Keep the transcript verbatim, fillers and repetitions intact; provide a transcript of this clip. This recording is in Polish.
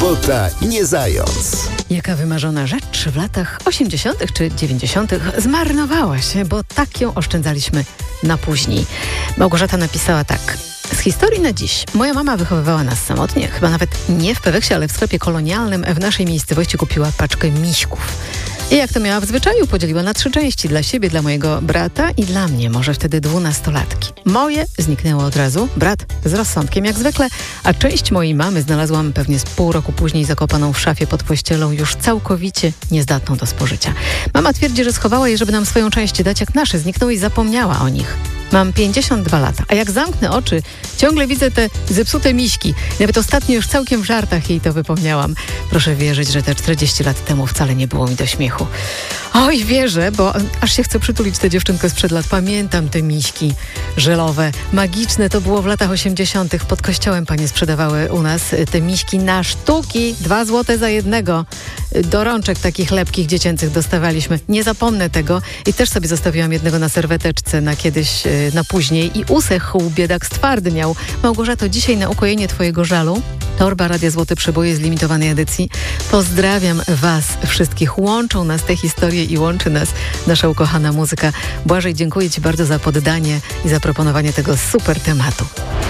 Sobota nie zając. Jaka wymarzona rzecz w latach osiemdziesiątych czy dziewięćdziesiątych zmarnowała się, bo tak ją oszczędzaliśmy na później. Małgorzata napisała tak. Z historii na dziś. Moja mama wychowywała nas samotnie, chyba nawet nie w Peweksie, ale w sklepie kolonialnym w naszej miejscowości kupiła paczkę miśków. I jak to miała w zwyczaju, podzieliła na trzy części. Dla siebie, dla mojego brata i dla mnie, może wtedy dwunastolatki. Moje zniknęło od razu, brat z rozsądkiem jak zwykle, a część mojej mamy znalazłam pewnie z pół roku później zakopaną w szafie pod pościelą, już całkowicie niezdatną do spożycia. Mama twierdzi, że schowała je, żeby nam swoją część dać, jak nasze zniknęły i zapomniała o nich. Mam pięćdziesiąt dwa lata, a jak zamknę oczy, ciągle widzę te zepsute miśki. Nawet ostatnio już całkiem w żartach jej to wypomniałam. Proszę wierzyć, że te czterdzieści lat temu wcale nie było mi do śmiechu. Oj, wierzę, bo aż się chcę przytulić tę dziewczynkę sprzed lat. Pamiętam te miśki żelowe, magiczne. To było w latach osiemdziesiątych. Pod kościołem panie sprzedawały u nas te miśki na sztuki. Dwa złote za jednego. Do rączek takich lepkich dziecięcych dostawaliśmy. Nie zapomnę tego i też sobie zostawiłam jednego na serweteczce na kiedyś, na później i usechł, biedak stwardniał. Małgorzato, dzisiaj na ukojenie twojego żalu torba Radia Złote Przeboje z limitowanej edycji. Pozdrawiam was wszystkich. Łączą nas te historie i łączy nas nasza ukochana muzyka. Błażej, dziękuję ci bardzo za poddanie i zaproponowanie tego super tematu.